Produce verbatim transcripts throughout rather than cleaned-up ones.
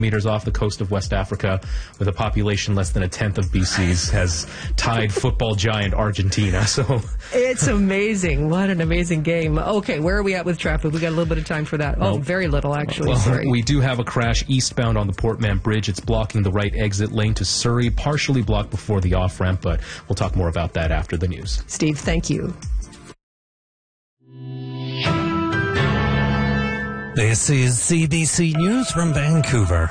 meters off the coast of West Africa, with a population less than a tenth of B C's, has tied football giant Argentina. So it's amazing. What an amazing game. Okay, where are we at with traffic? We got a little bit of time for that. Well, oh, very little, actually. Well, Sorry. We do have a crash eastbound on the Portman Bridge. It's blocking the right exit lane to Surrey, partially blocked before the off-ramp, but we'll talk more about that after the news. Steve, thank you. This is C B C News from Vancouver.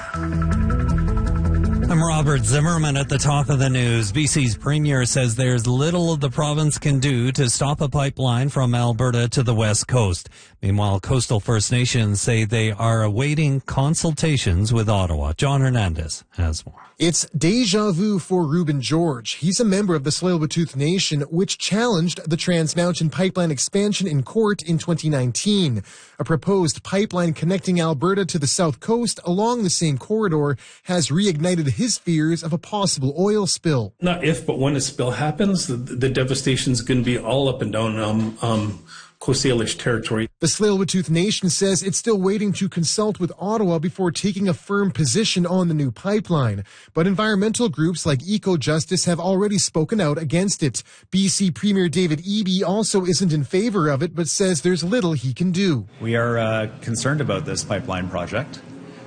I'm Robert Zimmerman at the top of the news. B C's Premier says there's little the province can do to stop a pipeline from Alberta to the West Coast. Meanwhile, coastal First Nations say they are awaiting consultations with Ottawa. John Hernandez has more. It's deja vu for Reuben George. He's a member of the Tsleil-Waututh Nation, which challenged the Trans Mountain Pipeline expansion in court in twenty nineteen. A proposed pipeline connecting Alberta to the south coast along the same corridor has reignited his fears of a possible oil spill. Not if, but when a spill happens, the, the devastation is going to be all up and down um, um, Coast Salish territory. The Tsleil-Waututh Nation says it's still waiting to consult with Ottawa before taking a firm position on the new pipeline. But environmental groups like Eco-Justice have already spoken out against it. B C Premier David Eby also isn't in favor of it, but says there's little he can do. We are uh, concerned about this pipeline project.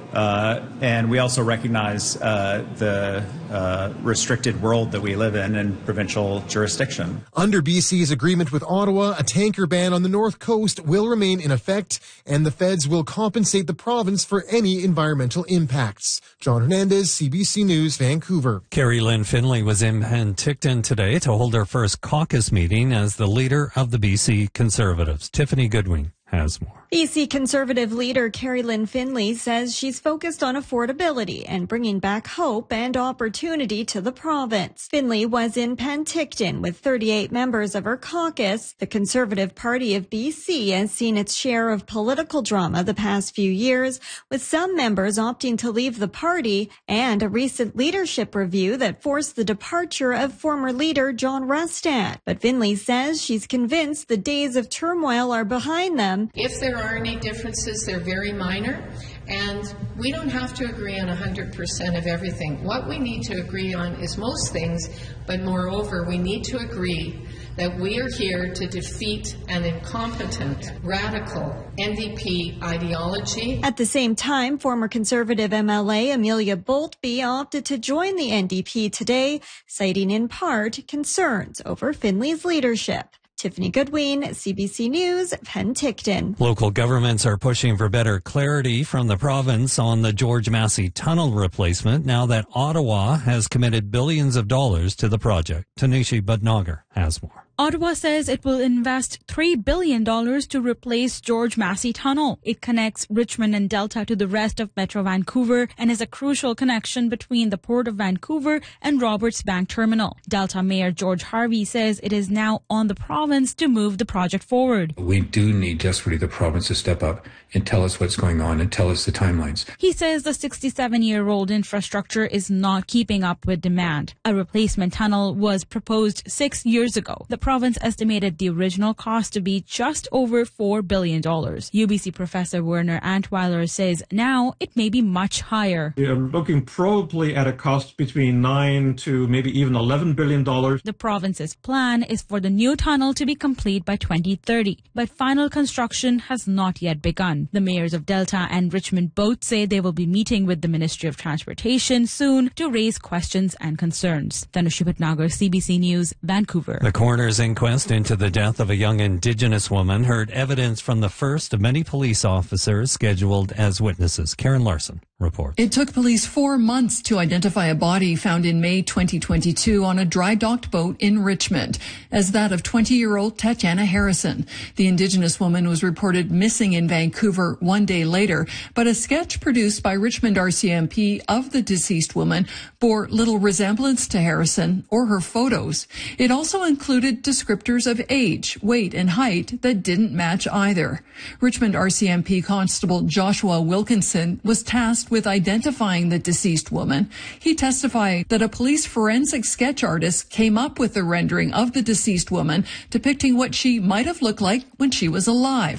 Uh, and we also recognize uh, the uh, restricted world that we live in in provincial jurisdiction. Under B C's agreement with Ottawa, a tanker ban on the north coast will remain in effect, and the feds will compensate the province for any environmental impacts. John Hernandez, C B C News, Vancouver. Carrie Lynn Finlay was in Penticton today to hold her first caucus meeting as the leader of the B C Conservatives. Tiffany Goodwin has more. B C Conservative leader Carrie Lynn Finlay says she's focused on affordability and bringing back hope and opportunity to the province. Finlay was in Penticton with thirty-eight members of her caucus. The Conservative Party of B C has seen its share of political drama the past few years, with some members opting to leave the party and a recent leadership review that forced the departure of former leader John Rustad. But Finlay says she's convinced the days of turmoil are behind them. If there are any differences, they're very minor, and we don't have to agree on one hundred percent of everything. What we need to agree on is most things, but moreover, we need to agree that we are here to defeat an incompetent, radical N D P ideology. At the same time, former Conservative M L A Amelia Boltby opted to join the N D P today, citing in part concerns over Finlay's leadership. Tiffany Goodwin, C B C News, Penticton. Local governments are pushing for better clarity from the province on the George Massey Tunnel replacement now that Ottawa has committed billions of dollars to the project. Tanisha Budnagar has more. Ottawa says it will invest three billion dollars to replace George Massey Tunnel. It connects Richmond and Delta to the rest of Metro Vancouver and is a crucial connection between the Port of Vancouver and Roberts Bank Terminal. Delta Mayor George Harvey says it is now on the province to move the project forward. We do need desperately the province to step up and tell us what's going on and tell us the timelines. He says the sixty-seven-year-old infrastructure is not keeping up with demand. A replacement tunnel was proposed six years ago. The province estimated the original cost to be just over four billion dollars. U B C professor Werner Antweiler says now it may be much higher. We are looking probably at a cost between nine to maybe even eleven billion dollars. The province's plan is for the new tunnel to be complete by twenty thirty, but final construction has not yet begun. The mayors of Delta and Richmond both say they will be meeting with the Ministry of Transportation soon to raise questions and concerns. Tanisha Bhatnagar, C B C News, Vancouver. The coroner's inquest into the death of a young Indigenous woman heard evidence from the first of many police officers scheduled as witnesses. Karen Larson reports. It took police four months to identify a body found in May twenty twenty-two on a dry-docked boat in Richmond as that of twenty-year-old Tatiana Harrison. The Indigenous woman was reported missing in Vancouver one day later, but a sketch produced by Richmond R C M P of the deceased woman bore little resemblance to Harrison or her photos. It also included descriptors of age, weight, and height that didn't match either. Richmond R C M P Constable Joshua Wilkinson was tasked with identifying the deceased woman. He testified that a police forensic sketch artist came up with the rendering of the deceased woman depicting what she might have looked like when she was alive.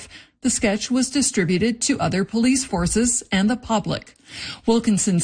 The sketch was distributed to other police forces and the public. Wilkinson